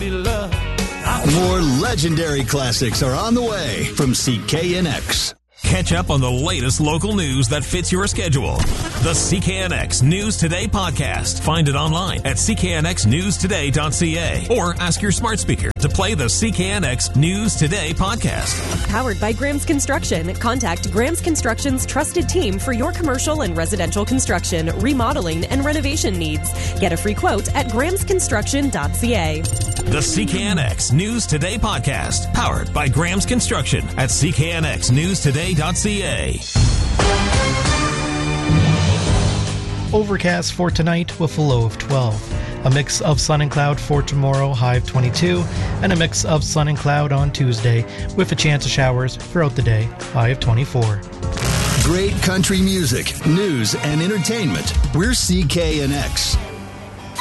only love. More legendary classics are on the way from CKNX. Catch up on the latest local news that fits your schedule. The CKNX News Today podcast. Find it online at cknxnewstoday.ca or ask your smart speaker to play the CKNX News Today podcast. Powered by Graham's Construction. Contact Graham's Construction's trusted team for your commercial and residential construction, remodeling, and renovation needs. Get a free quote at grahamsconstruction.ca. The CKNX News Today podcast. Powered by Graham's Construction at cknxnewstoday.ca. Overcast for tonight with a low of 12. A mix of sun and cloud for tomorrow, high of 22. And a mix of sun and cloud on Tuesday with a chance of showers throughout the day, high of 24. Great country music, news, and entertainment. We're CKNX.